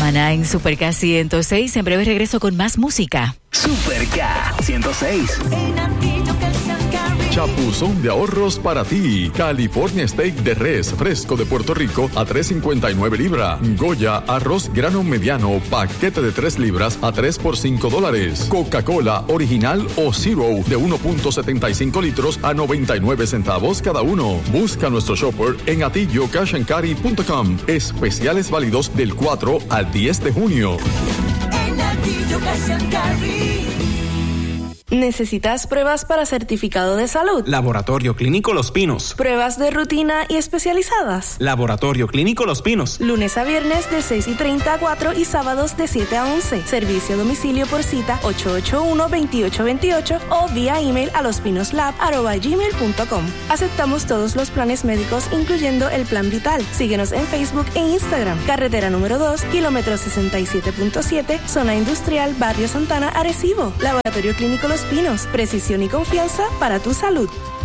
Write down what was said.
Maná en Super K 106. En breve regreso con más música. Super K 106. Chapuzón de ahorros para ti. California Steak de res fresco de Puerto Rico a $3.59 libra. Goya arroz grano mediano paquete de 3 libras a $3 por $5. Coca-Cola original o Zero de 1.75 litros a 99 centavos cada uno. Busca nuestro shopper en atillocashandcarry.com. Especiales válidos del 4 al 10 de junio. En Atillo Cash and Carry. ¿Necesitas pruebas para certificado de salud? Laboratorio Clínico Los Pinos. ¿Pruebas de rutina y especializadas? Laboratorio Clínico Los Pinos. Lunes a viernes de 6:30 a 4 y sábados de 7 a 11. Servicio a domicilio por cita 881-2828 o vía email a lospinoslab@gmail.com. Aceptamos todos los planes médicos, incluyendo el Plan Vital. Síguenos en Facebook e Instagram. Carretera número 2, kilómetro 67.7, zona industrial, Barrio Santana, Arecibo. Laboratorio Clínico Los Pinos. Precisión y confianza para tu salud.